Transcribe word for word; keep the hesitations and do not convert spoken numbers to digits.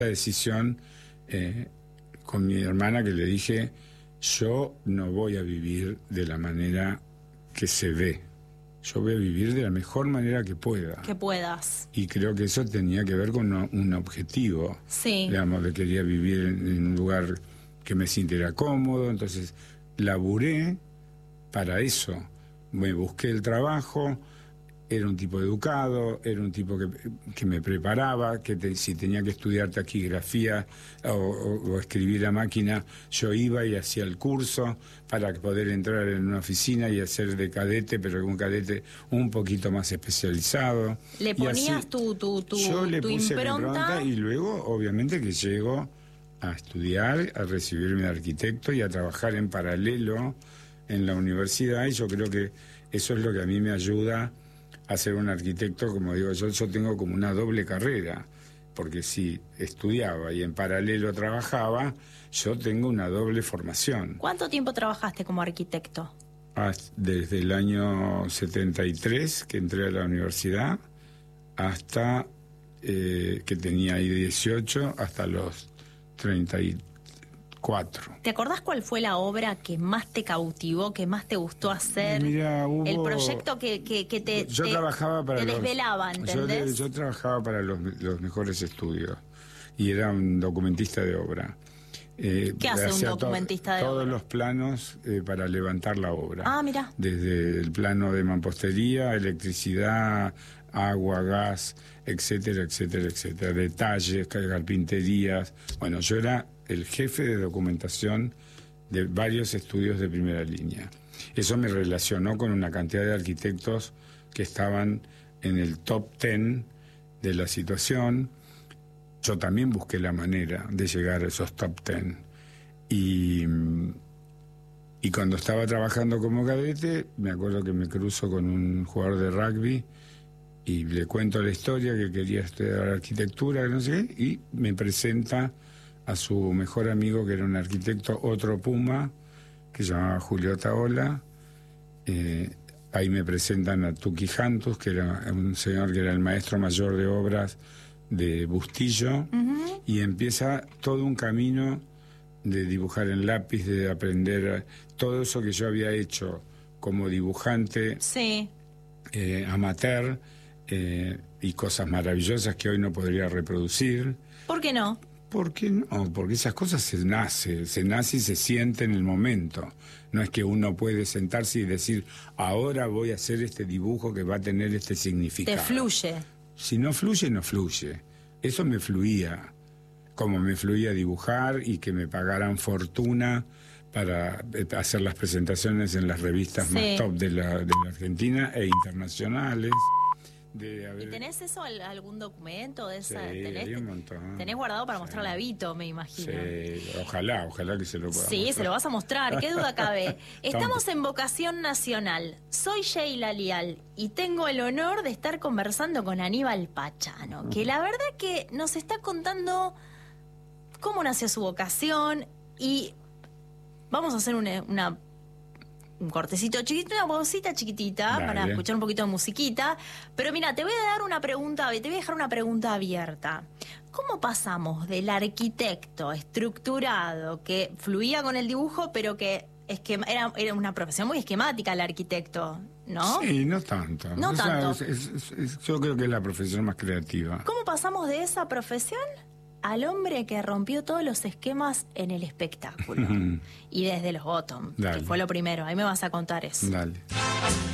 La decisión eh, con mi hermana, que le dije, yo no voy a vivir de la manera que se ve. Yo voy a vivir de la mejor manera que pueda. Que puedas. Y creo que eso tenía que ver con un, un objetivo. Sí. Digamos, de quería vivir en, en un lugar que me sintiera cómodo. Entonces, laburé para eso. Me busqué el trabajo. Era un tipo educado, era un tipo que, que me preparaba, que te, si tenía que estudiar taquigrafía o, o, o escribir a máquina, yo iba y hacía el curso para poder entrar en una oficina y hacer de cadete, pero un cadete un poquito más especializado. ¿Le ponías así, tu, tu, tu, yo le tu puse impronta? impronta? Y luego, obviamente, que llego a estudiar, a recibirme de arquitecto y a trabajar en paralelo en la universidad, y yo creo que eso es lo que a mí me ayuda a ser un arquitecto. Como digo yo, yo tengo como una doble carrera, porque si estudiaba y en paralelo trabajaba, yo tengo una doble formación. ¿Cuánto tiempo trabajaste como arquitecto? Desde el año setenta y tres, que entré a la universidad, hasta eh, que tenía ahí dieciocho, hasta los treinta y cuatro. ¿Te acordás cuál fue la obra que más te cautivó, que más te gustó hacer? Mira, hubo... El proyecto que, que, que te, yo te, trabajaba para te los... desvelaba, ¿entendés? Yo, yo trabajaba para los, los mejores estudios y era un documentista de obra. Eh, ¿Qué hace un documentista to de todos obra? Todos los planos eh, para levantar la obra. Ah, mira. Desde el plano de mampostería, electricidad, agua, gas, etcétera, etcétera, etcétera. Detalles, carpinterías. Bueno, yo era el jefe de documentación de varios estudios de primera línea. Eso me relacionó con una cantidad de arquitectos que estaban en el top ten de la situación. Yo también busqué la manera de llegar a esos top ten. Y, y cuando estaba trabajando como cadete, me acuerdo que me cruzo con un jugador de rugby y le cuento la historia, que quería estudiar arquitectura, que no sé qué, y me presenta a su mejor amigo, que era un arquitecto, otro Puma, que se llamaba Julio Taola. Eh, ahí me presentan a Tuki Jantus, que era un señor que era el maestro mayor de obras de Bustillo, uh-huh. Y empieza todo un camino de dibujar en lápiz, de aprender todo eso que yo había hecho como dibujante, sí. eh, amateur, eh, y cosas maravillosas que hoy no podría reproducir. ¿Por qué no? ¿Por qué no? Porque esas cosas se nace, se nace y se siente en el momento. No es que uno puede sentarse y decir, ahora voy a hacer este dibujo que va a tener este significado. Te fluye. Si no fluye, no fluye. Eso me fluía, como me fluía dibujar y que me pagaran fortuna para hacer las presentaciones en las revistas sí. más top de la, de la Argentina e internacionales. De haber... ¿Y tenés eso, algún documento de esa? Sí, ¿Tenés, hay un montón. Tenés guardado para sí. mostrarle a Vito, me imagino. Sí, ojalá, ojalá que se lo pueda Sí, mostrar. se lo vas a mostrar, qué duda cabe. Estamos en Vocación Nacional. Soy Sheila Lial y tengo el honor de estar conversando con Aníbal Pachano, que la verdad que nos está contando cómo nació su vocación, y vamos a hacer una... una un cortecito chiquito, una pausita chiquitita. Dale. Para escuchar un poquito de musiquita. Pero mira, te voy a dar una pregunta, te voy a dejar una pregunta abierta. ¿Cómo pasamos del arquitecto estructurado que fluía con el dibujo, pero que esquema, era, era una profesión muy esquemática el arquitecto, ¿no? Sí, no tanto. No o tanto. Sea, es, es, es, yo creo que es la profesión más creativa. ¿Cómo pasamos de esa profesión al hombre que rompió todos los esquemas en el espectáculo? Y desde los bottom, que fue lo primero. Ahí me vas a contar eso. Dale.